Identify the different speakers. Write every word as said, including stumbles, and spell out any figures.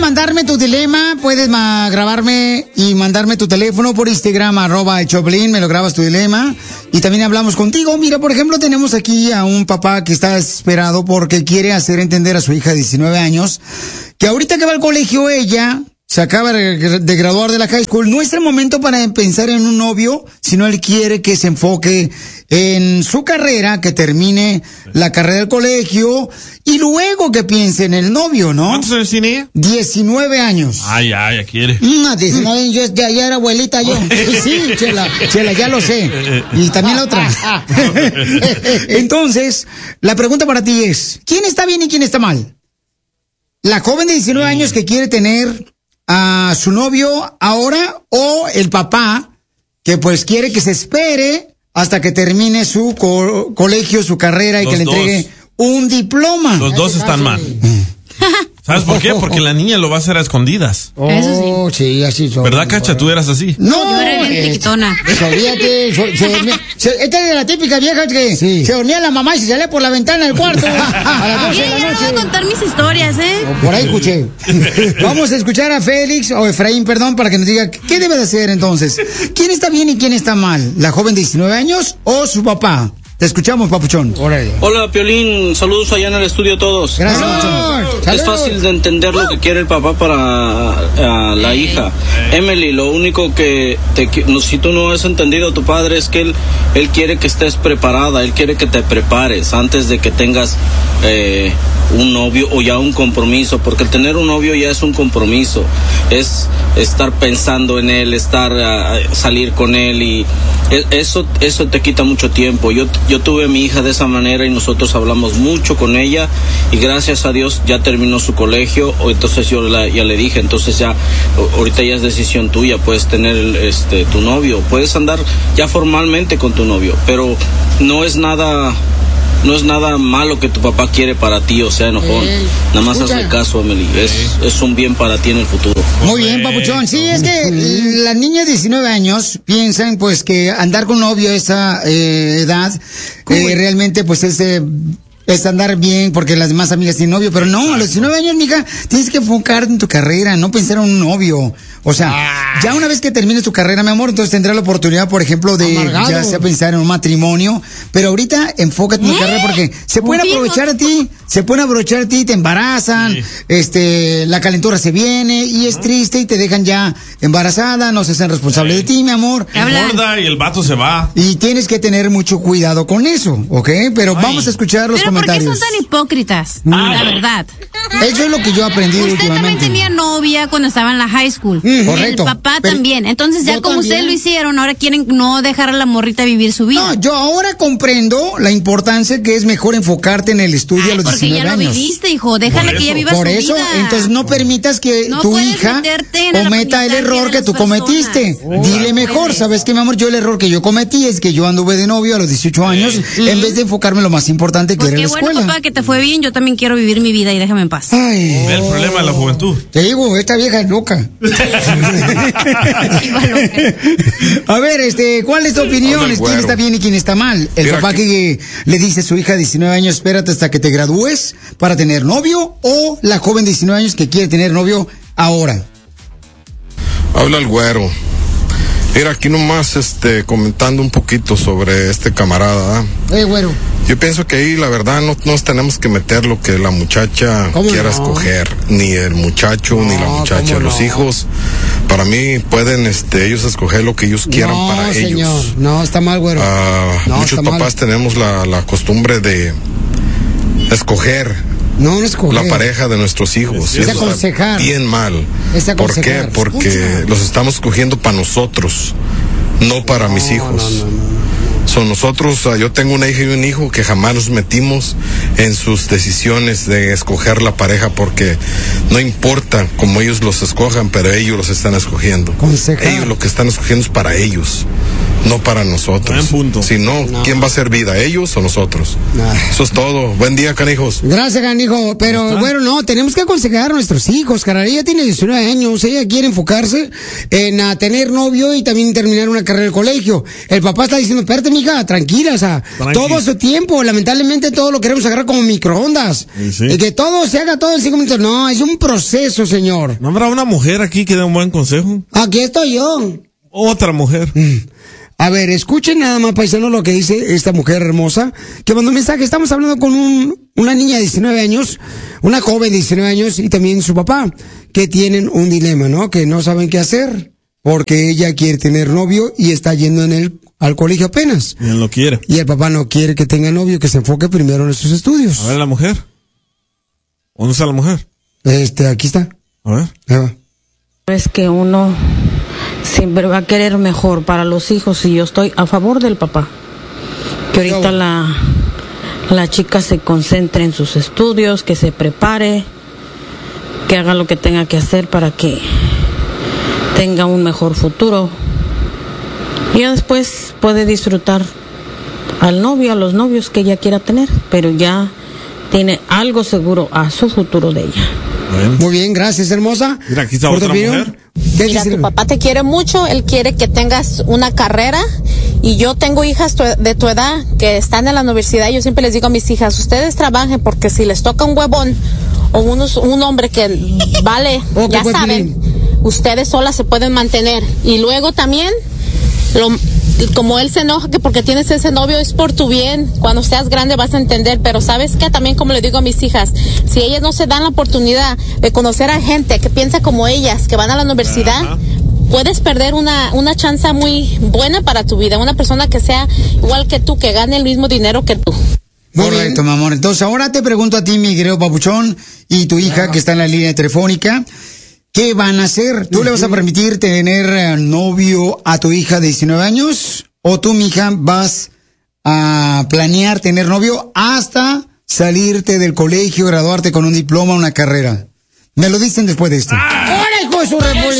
Speaker 1: mandarme tu dilema, puedes ma- grabarme y mandarme tu teléfono por Instagram, arroba el Choplin, me lo grabas tu dilema y también hablamos contigo. Mira, por ejemplo, tenemos aquí a un papá que está desesperado porque quiere hacer entender a su hija de diecinueve años que ahorita que va al colegio ella se acaba de graduar de la high school, no es el momento para pensar en un novio, sino él quiere que se enfoque en su carrera, que termine la carrera del colegio y luego que piense en el novio, ¿no?
Speaker 2: ¿Cuántos años tiene ella?
Speaker 1: diecinueve años.
Speaker 2: Ay, ay, ya quiere.
Speaker 1: No, diecinueve años, yo ya, ya era abuelita yo. Sí, Chela, Chela, ya lo sé. Y también la otra. Entonces, la pregunta para ti es, ¿quién está bien y quién está mal? ¿La joven de diecinueve años que quiere tener a su novio ahora o el papá que pues quiere que se espere hasta que termine su co- colegio, su carrera y
Speaker 2: Los
Speaker 1: que le
Speaker 2: dos.
Speaker 1: entregue un diploma?
Speaker 2: Los dos están mal. ¿Sabes por qué? Porque la niña lo va a hacer a escondidas.
Speaker 1: Oh, eso sí. sí, así son.
Speaker 2: ¿Verdad, Cacha? Tú eras así.
Speaker 1: No,
Speaker 3: yo era bien
Speaker 1: eh,
Speaker 3: chiquitona.
Speaker 1: Olvídate, se, se dormía- se- esta es de la típica vieja que
Speaker 4: Sí.
Speaker 1: se dormía la mamá y se salía por la ventana del cuarto a las doce de
Speaker 3: Yo
Speaker 1: la
Speaker 3: no voy a
Speaker 1: noche.
Speaker 3: contar mis historias, ¿eh?
Speaker 1: Por ahí escuché. Vamos a escuchar a Félix, o Efraín, perdón, para que nos diga qué debe de hacer entonces. ¿Quién está bien y quién está mal? ¿La joven de diecinueve años o su papá? Te escuchamos, papuchón.
Speaker 5: Hola, Piolín, saludos allá en el estudio a todos.
Speaker 1: Gracias, papuchón.
Speaker 5: Es
Speaker 1: Salud.
Speaker 5: fácil de entender lo que quiere el papá para a, la hija. Emily, lo único que te, qui- no, si tú no has entendido a tu padre es que él, él quiere que estés preparada, él quiere que te prepares antes de que tengas eh, un novio o ya un compromiso, porque el tener un novio ya es un compromiso, es estar pensando en él, estar a salir con él y e- eso eso te quita mucho tiempo. Yo yo tuve a mi hija de esa manera y nosotros hablamos mucho con ella y gracias a Dios ya terminó su colegio, o entonces yo la- ya le dije, entonces ya o- ahorita ya es decisión tuya, puedes tener el, este tu novio, puedes andar ya formalmente con tu novio, pero no es nada no es nada malo que tu papá quiere para ti, o sea, enojón.
Speaker 1: Ey,
Speaker 5: Nada más
Speaker 1: escucha.
Speaker 5: hazle caso, Emily. Es, es un bien para ti en el futuro.
Speaker 1: Muy bien, papuchón. Sí, es que las niñas de diecinueve años piensan pues que andar con un novio a esa eh, edad eh, realmente pues es... eh, es andar bien porque las demás amigas tienen novio, pero no, a los diecinueve años, mija, tienes que enfocarte en tu carrera, no pensar en un novio. O sea,
Speaker 4: Ah.
Speaker 1: ya una vez que termines tu carrera, mi amor, entonces tendrás la oportunidad, por ejemplo, de
Speaker 4: Amargado.
Speaker 1: ya sea pensar en un matrimonio, pero ahorita enfócate en tu
Speaker 3: ¿Eh?
Speaker 1: carrera porque se pueden
Speaker 3: Confirmo.
Speaker 1: aprovechar a ti, se pueden aprovechar a ti, te embarazan,
Speaker 2: Sí.
Speaker 1: este, la calentura se viene y es triste y te dejan ya embarazada, no se hacen responsable de ti, mi amor.
Speaker 3: Hablan.
Speaker 2: Engorda y el vato se va.
Speaker 1: Y tienes que tener mucho cuidado con eso, ¿ok? Pero
Speaker 2: Ay.
Speaker 1: vamos a escuchar los
Speaker 3: Pero ¿por qué
Speaker 1: comentarios.
Speaker 3: son tan hipócritas? La verdad.
Speaker 1: Eso es lo que yo he aprendido
Speaker 3: Usted también
Speaker 1: últimamente.
Speaker 3: tenía novia cuando estaba en la high school.
Speaker 1: Mm, correcto.
Speaker 3: El papá
Speaker 1: Pero-
Speaker 3: también. Entonces ya
Speaker 1: Yo
Speaker 3: como
Speaker 1: también.
Speaker 3: ustedes lo hicieron, ahora quieren no dejar a la morrita vivir su vida.
Speaker 1: No, yo ahora comprendo la importancia que es mejor enfocarte en el estudio
Speaker 3: Ay,
Speaker 1: a los
Speaker 3: porque
Speaker 1: diecinueve
Speaker 3: ya lo
Speaker 1: años.
Speaker 3: viviste, hijo. Déjala
Speaker 2: Por
Speaker 3: que ella
Speaker 2: eso,
Speaker 3: viva
Speaker 1: Por
Speaker 3: su
Speaker 1: eso,
Speaker 3: vida.
Speaker 1: entonces no permitas que
Speaker 3: No
Speaker 1: tu
Speaker 3: puedes
Speaker 1: hija
Speaker 3: meterte en el
Speaker 1: cometa el
Speaker 3: aprendizaje
Speaker 1: error
Speaker 3: de
Speaker 1: que
Speaker 3: las
Speaker 1: tú
Speaker 3: personas.
Speaker 1: cometiste.
Speaker 3: Oh,
Speaker 1: Dile
Speaker 3: no
Speaker 1: mejor,
Speaker 3: puedes.
Speaker 1: ¿sabes qué, mi amor? Yo el error que yo cometí es que yo anduve de novio a los dieciocho años en vez de enfocarme en lo más importante que
Speaker 3: Pues
Speaker 1: era
Speaker 3: qué
Speaker 1: la
Speaker 3: bueno,
Speaker 1: escuela.
Speaker 3: papá, que te fue bien. Yo también quiero vivir mi vida y déjame en paz.
Speaker 1: Ay,
Speaker 2: Ve el problema de la juventud.
Speaker 1: te digo, esta vieja es loca. A ver, este, ¿cuál es tu opinión?
Speaker 4: Habla el
Speaker 1: ¿Quién
Speaker 4: güero.
Speaker 1: está bien y quién está mal? El
Speaker 4: Mira
Speaker 1: papá
Speaker 4: que-
Speaker 1: que le dice a su hija de diecinueve años, espérate hasta que te gradúes para tener novio, o la joven de diecinueve años que quiere tener novio ahora.
Speaker 4: Habla el güero. Mira, aquí nomás este, comentando un poquito sobre este camarada. ¿eh?
Speaker 1: Eh, güero.
Speaker 4: Yo pienso que ahí la verdad no nos tenemos que meter lo que la muchacha
Speaker 1: ¿Cómo
Speaker 4: quiera
Speaker 1: no?
Speaker 4: escoger, ni el muchacho ni la
Speaker 1: No,
Speaker 4: muchacha.
Speaker 1: ¿cómo
Speaker 4: Los
Speaker 1: no?
Speaker 4: hijos, para mí pueden este, ellos escoger lo que ellos quieran
Speaker 1: no,
Speaker 4: para
Speaker 1: señor.
Speaker 4: ellos.
Speaker 1: No, está mal, güero.
Speaker 4: Ah,
Speaker 1: No,
Speaker 4: muchos
Speaker 1: está mal.
Speaker 4: papás tenemos la, la costumbre de escoger
Speaker 1: No, no es coger.
Speaker 4: la pareja de nuestros hijos.
Speaker 1: Es
Speaker 4: Eso está
Speaker 1: aconsejar.
Speaker 4: bien mal.
Speaker 1: Es
Speaker 4: ¿Por qué?
Speaker 1: aconsejar.
Speaker 4: Porque
Speaker 1: Escucha.
Speaker 4: los estamos escogiendo para nosotros, no para mis hijos. Son nosotros, ah, yo tengo una hija y un hijo que jamás nos metimos en sus decisiones de escoger la pareja porque no importa cómo ellos los escojan, pero ellos los están escogiendo.
Speaker 1: Aconsejar.
Speaker 4: Ellos lo que están escogiendo es para ellos. no para nosotros.
Speaker 2: Buen punto.
Speaker 4: Si no, no, ¿quién va a hacer vida? ¿Ellos o nosotros? No. Eso es todo. Buen día, canijos.
Speaker 1: Gracias, canijo. Pero bueno, no, tenemos que aconsejar a nuestros hijos, caray. Ella tiene diecinueve años, ella quiere enfocarse en a tener novio y también terminar una carrera de colegio. El papá está diciendo, espérate, mija, tranquila, o sea, Tranqui. todo su tiempo, lamentablemente todo lo queremos agarrar como microondas. Sí, sí. Y que todo se haga todo en cinco minutos. No, es un proceso, señor.
Speaker 2: ¿No habrá una mujer aquí que dé un buen consejo?
Speaker 1: Aquí estoy yo.
Speaker 2: Otra mujer.
Speaker 1: Mm. A ver, escuchen nada más, paisano, lo que dice esta mujer hermosa, que mandó un mensaje. Estamos hablando con un, una niña de diecinueve años, una joven de diecinueve años y también su papá, que tienen un dilema, ¿no? Que no saben qué hacer, porque ella quiere tener novio y está yendo en el, al colegio apenas.
Speaker 2: Y él no quiere.
Speaker 1: Y el papá no quiere que tenga novio, que se enfoque primero en sus estudios.
Speaker 2: A ver, la mujer. ¿Dónde está la mujer?
Speaker 1: Este, aquí está.
Speaker 2: A ver.
Speaker 1: Ahí va.
Speaker 6: Es que uno siempre va a querer mejor para los hijos y yo estoy a favor del papá. Que ahorita la, la chica se concentre en sus estudios, que se prepare, que haga lo que tenga que hacer para que tenga un mejor futuro. Y ya después puede disfrutar al novio, a los novios que ella quiera tener, pero ya tiene algo seguro a su futuro de ella.
Speaker 1: Bueno. Muy bien, gracias, hermosa.
Speaker 2: Mira, aquí está otra mujer.
Speaker 7: Mira, tu papá te quiere mucho, él quiere que tengas una carrera y yo tengo hijas de tu edad que están en la universidad y yo siempre les digo a mis hijas, ustedes trabajen porque si les toca un huevón o unos, un hombre que vale, okay, ya saben, bien. Ustedes solas se pueden mantener y luego también, lo, como él se enoja que porque tienes ese novio es por tu bien, cuando seas grande vas a entender, pero sabes que también como le digo a mis hijas, si ellas no se dan la oportunidad de conocer a gente que piensa como ellas, que van a la universidad, ajá, puedes perder una, una chance muy buena para tu vida, una persona que sea igual que tú, que gane el mismo dinero que tú.
Speaker 1: Correcto, mi amor. Entonces ahora te pregunto a ti, mi querido papuchón, y tu hija ah. que está en la línea telefónica, ¿qué van a hacer? ¿Tú uh-huh. le vas a permitir tener novio a tu hija de diecinueve años? ¿O tú, mija, vas a planear tener novio hasta salirte del colegio, graduarte con un diploma, una carrera? Me lo dicen después de esto. ¡Ah! ¡Ahora, hijo de su república!